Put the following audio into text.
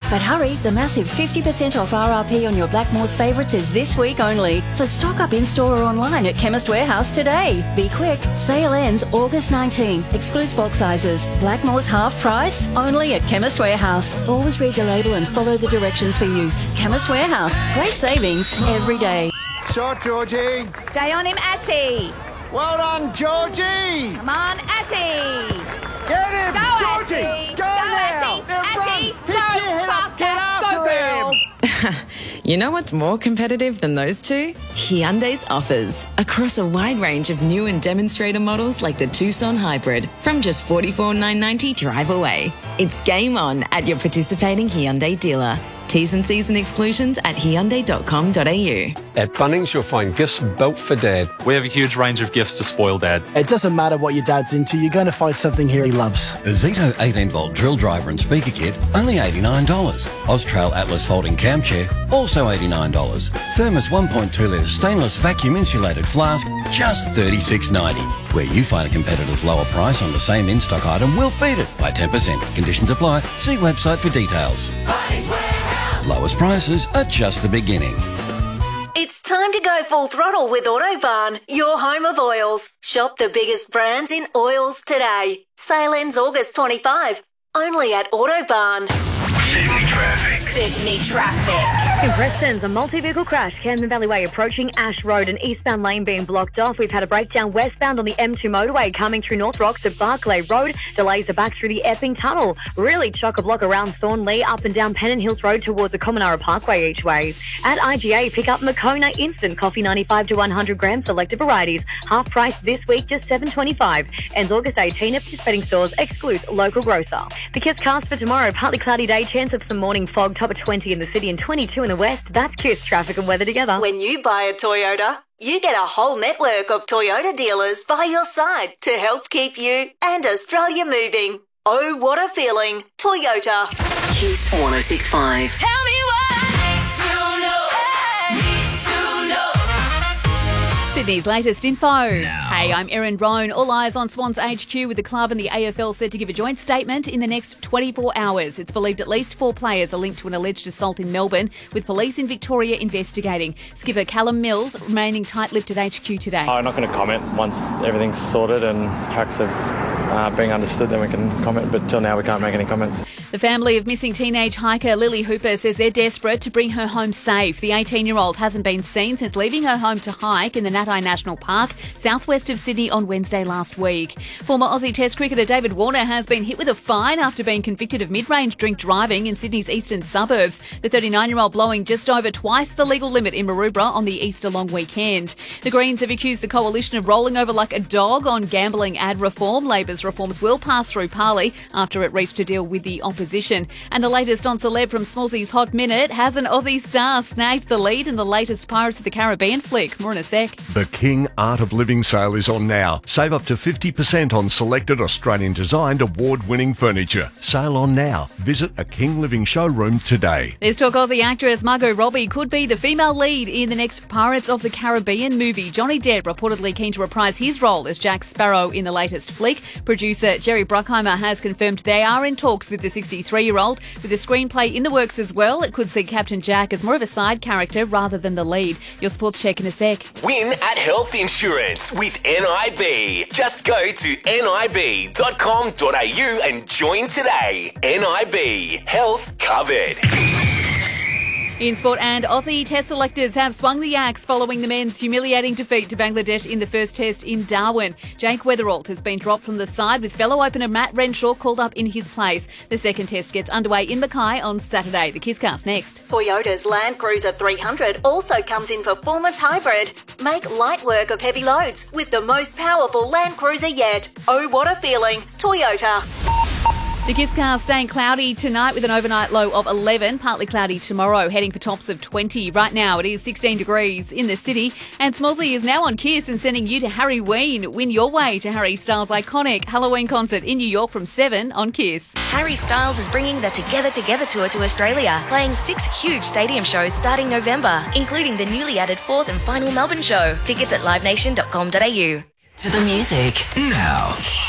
But hurry, the massive 50% off RRP on your Blackmores favourites is this week only. So stock up in-store or online at Chemist Warehouse today. Be quick. Sale ends August 19. Excludes bulk sizes. Blackmores half price? Only at Chemist Warehouse. Always read the label and follow the directions for use. Chemist Warehouse. Great savings every day. Shot, Georgie. Stay on him, Ashy. Well done, Georgie. Come on, Ashy. Get him, Go, Georgie. Ashy. Go Ashy. now. Now Ashy, run. go Pick your head up. Get faster. Go, after him. girl. You know what's more competitive than those two? Hyundai's offers. Across a wide range of new and demonstrator models like the Tucson Hybrid from just $44,990 drive away. It's game on at your participating Hyundai dealer. T's and C's and exclusions at hyundai.com.au. At Bunnings, you'll find gifts built for Dad. We have a huge range of gifts to spoil Dad. It doesn't matter what your dad's into, you're going to find something here he loves. A Zito 18-volt drill driver and speaker kit, only $89. Austrail Atlas folding cam chair, also $89. Thermos 1.2-litre stainless vacuum insulated flask, just $36.90. Where you find a competitor's lower price on the same in-stock item, we'll beat it by 10%. Conditions apply. See website for details. Lowest prices are just the beginning. It's time to go full throttle with Autobarn, your home of oils. Shop the biggest brands in oils today. Sale ends August 25. Only at Autobarn. Sydney traffic. In Preston's a multi-vehicle crash, Camden Valley Way approaching Ash Road, and eastbound lane being blocked off. We've had a breakdown westbound on the M2 motorway coming through North Rocks to Barclay Road. Delays are back through the Epping Tunnel. Really chock-a-block around Thornley, up and down Pennant Hills Road towards the Commonara Parkway each way. At IGA, pick up Makona Instant Coffee 95 to 100 grams, selected varieties. Half price this week, just $7.25. Ends August 18 at participating stores, excludes local grocer. The KISS cast for tomorrow, partly cloudy day, chance of some morning fog, top of 20 in the city and 22 in the west. That's KISS traffic and weather together. When you buy a Toyota, you get a whole network of Toyota dealers by your side to help keep you and Australia moving. Oh, what a feeling. Toyota. KISS 106.5. Tell me what to know. Need to know. Sydney's latest info. Hey, I'm Erin Roan. All eyes on Swans HQ with the club and the AFL set to give a joint statement in the next 24 hours. It's believed at least 4 players are linked to an alleged assault in Melbourne, with police in Victoria investigating. Skipper Callum Mills remaining tight-lipped at HQ today. I'm not going to comment. Once everything's sorted and facts are being understood, then we can comment. But till now, we can't make any comments. The family of missing teenage hiker Lily Hooper says they're desperate to bring her home safe. The 18-year-old hasn't been seen since leaving her home to hike in the Natai National Park, southwest of Sydney, on Wednesday last week. Former Aussie Test cricketer David Warner has been hit with a fine after being convicted of mid-range drink driving in Sydney's eastern suburbs. The 39-year-old blowing just over twice the legal limit in Maroubra on the Easter long weekend. The Greens have accused the coalition of rolling over like a dog on gambling ad reform. Labor's reforms will pass through Parley after it reached a deal with the opposition. And the latest on celeb from Smallsy's Hot Minute, has an Aussie star snagged the lead in the latest Pirates of the Caribbean flick? More in a sec. The King Art of Living sale is on now. Save up to 50% on selected Australian-designed award-winning furniture. Sale on now. Visit a King Living showroom today. There's talk Aussie actress Margot Robbie could be the female lead in the next Pirates of the Caribbean movie. Johnny Depp reportedly keen to reprise his role as Jack Sparrow in the latest flick. Producer Jerry Bruckheimer has confirmed they are in talks with the 63-year-old, with a screenplay in the works as well. It could see Captain Jack as more of a side character rather than the lead. Your sports check in a sec. Win at Health Insurance with NIB. Just go to nib.com.au and join today. NIB. Health covered. In sport, and Aussie Test selectors have swung the axe following the men's humiliating defeat to Bangladesh in the first Test in Darwin. Jake Weatherald has been dropped from the side, with fellow opener Matt Renshaw called up in his place. The second Test gets underway in Mackay on Saturday. The KISScast next. Toyota's Land Cruiser 300 also comes in Performance Hybrid. Make light work of heavy loads with the most powerful Land Cruiser yet. Oh, what a feeling. Toyota. The KISScast staying cloudy tonight with an overnight low of 11, partly cloudy tomorrow, heading for tops of 20. Right now it is 16 degrees in the city, and Smallsy is now on KISS and sending you to Harry Ween. Win your way to Harry Styles' iconic Halloween concert in New York from 7 on KISS. Harry Styles is bringing the Together Together tour to Australia, playing 6 huge stadium shows starting November, including the newly added 4th and final Melbourne show. Tickets at livenation.com.au. To the music. Now.